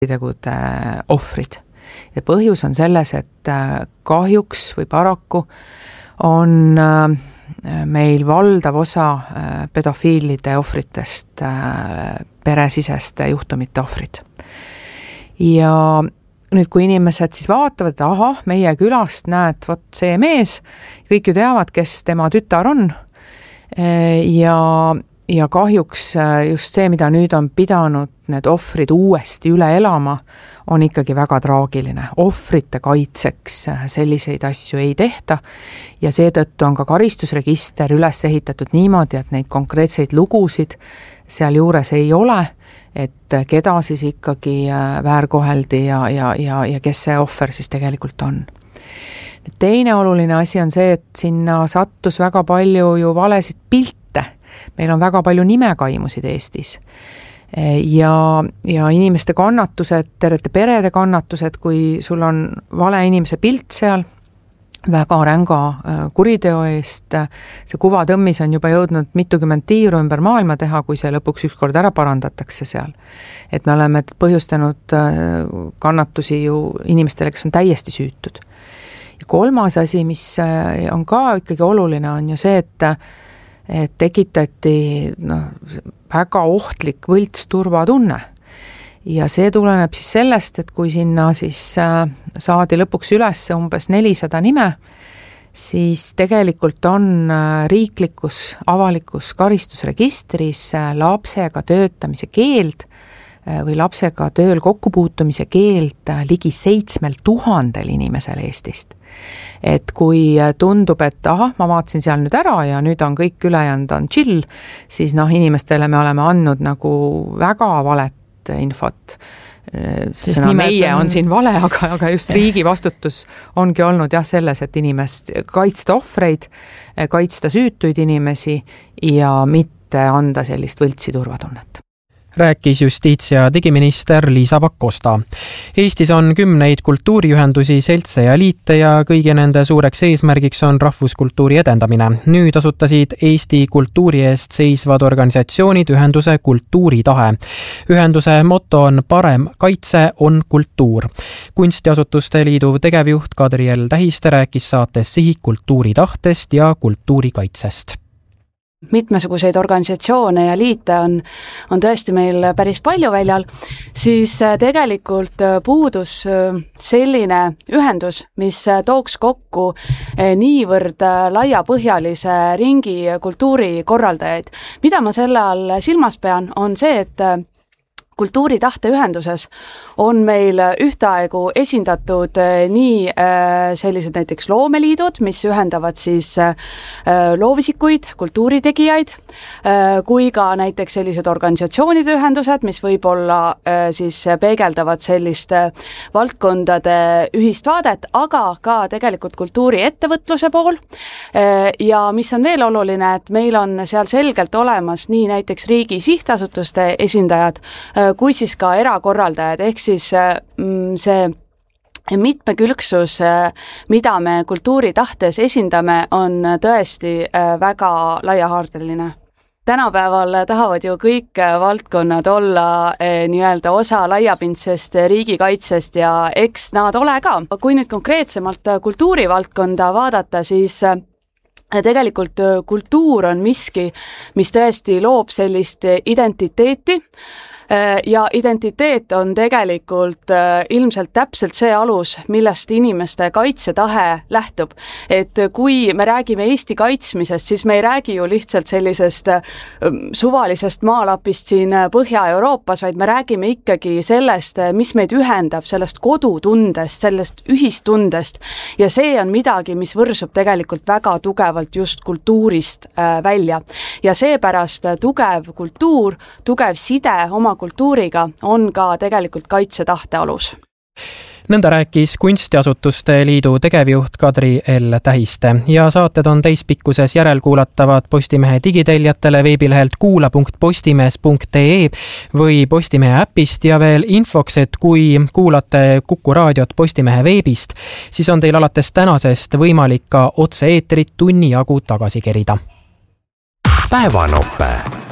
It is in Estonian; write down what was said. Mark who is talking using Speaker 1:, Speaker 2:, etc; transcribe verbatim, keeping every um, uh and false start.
Speaker 1: kuritegude ohvrid. Ja põhjus on selles, et kahjuks või paraku on meil valdav osa pedofiilide ohvritest peresiseste juhtumite ohvrid. Ja nüüd, kui inimesed siis vaatavad, et aha, meie külast näed, vot see mees, kõik ju teavad, kes tema tütar on. Ja, ja kahjuks just see, mida nüüd on pidanud need ohvrid uuesti üle elama, on ikkagi väga traagiline. Ohvrite kaitseks selliseid asju ei tehta ja seetõttu on ka karistusregister üles ehitatud niimoodi, et neid konkreetseid lugusid seal juures ei ole, et keda siis ikkagi väärkoheldi ja, ja, ja, ja kes see ohver siis tegelikult on. Teine oluline asi on see, et sinna sattus väga palju ju valesid pilte. Meil on väga palju nimekaimusid Eestis. Ja, ja inimeste kannatused, tervete perede kannatused, kui sul on vale inimese pilt seal, väga ränga kuriteo eest, see kuvatõmmis on juba jõudnud mitukümmend tiiru ümber maailma teha, kui see lõpuks ükskord ära parandatakse seal. Et me oleme põhjustanud kannatusi ju inimestele, kes on täiesti süütud. Ja kolmas asi, mis on ka ikkagi oluline, on ju see, et, et tekitati no, väga ohtlik võltsturvatunne. Ja see tuleneb siis sellest, et kui sinna siis saadi lõpuks üles umbes nelisada nime, siis tegelikult on riiklikus avalikus karistusregistris lapsega töötamise keeld või lapsega tööl kokkupuutumise keeld ligi seitsmel tuhandel inimesel Eestist. Et kui tundub, et aha, ma vaatasin seal nüüd ära ja nüüd on kõik ülejäänud on chill, siis noh, inimestele me oleme andnud nagu väga valet infot. Sest meie on... on siin vale, aga, aga just riigi vastutus ongi olnud jah selles, et inimest kaitsta ohvreid, kaitsta süütuid inimesi ja mitte anda sellist võltsi turvatunnet.
Speaker 2: Rääkis justiits- ja digiminister Liisa Pakosta. Eestis on kümneid kultuuriühendusi, seltse ja liite ja kõigi nende suureks eesmärgiks on rahvuskultuuri edendamine. Nüüd asutasid Eesti kultuuri eest seisvad organisatsioonid ühenduse Kultuuritahe. Ühenduse motto on parem kaitse on kultuur. Kunstiasutuste liidu tegevjuht Kadri L. Tähiste rääkis saates Sihik kultuuritahtest ja kultuurikaitsest.
Speaker 3: Mitmesuguseid organisatsioone ja liite on, on tõesti meil päris palju väljal, siis tegelikult puudus selline ühendus, mis tooks kokku niivõrd laiapõhjalise ringi kultuurikorraldajaid. Mida ma selle all silmas pean, on see, et Kultuuritahte ühenduses on meil ühtaegu esindatud nii sellised näiteks loomeliidud, mis ühendavad siis loovisikuid, kultuuritegijaid, kui ka näiteks sellised organisatsioonide ühendused, mis võib-olla siis peegeldavad sellist valdkondade ühist vaadet, aga ka tegelikult kultuuriettevõtluse pool. Ja mis on veel oluline, et meil on seal selgelt olemas nii näiteks riigi sihtasutuste esindajad, kui siis ka erakorraldajad, ehk siis see mitmekülgsus, mida me kultuuritahtes esindame, on tõesti väga laiahaardeline. Tänapäeval tahavad ju kõik valdkonnad olla nii-öelda osa laiapindsest riigikaitsest ja eks nad ole ka. Kui nüüd konkreetsemalt kultuurivaldkonda vaadata, siis tegelikult kultuur on miski, mis tõesti loob sellist identiteeti, ja identiteet on tegelikult ilmselt täpselt see alus, millest inimeste kaitsetahe lähtub. Et kui me räägime Eesti kaitsmisest, siis me ei räägi ju lihtsalt sellisest suvalisest maalapist siin Põhja-Euroopas, vaid me räägime ikkagi sellest, mis meid ühendab, sellest kodutundest, sellest ühistundest. Ja see on midagi, mis võrsub tegelikult väga tugevalt just kultuurist välja. Ja seepärast tugev kultuur, tugev side oma kultuuriga on ka tegelikult kaitsetahte alus.
Speaker 2: Nõnda rääkis Kunstiasutuste liidu tegevjuht Kadri L. Tähiste ja saated on täispikkuses järelkuulatavad Postimehe digiteljatele veebilehelt kuula punkt postimees punkt ee või Postimehe äpist ja veel infoks, et kui kuulate Kuku raadiot Postimehe veebist, siis on teil alates tänasest võimalik ka otse-eetrit tunni jagu tagasi kerida.
Speaker 4: Päevanope.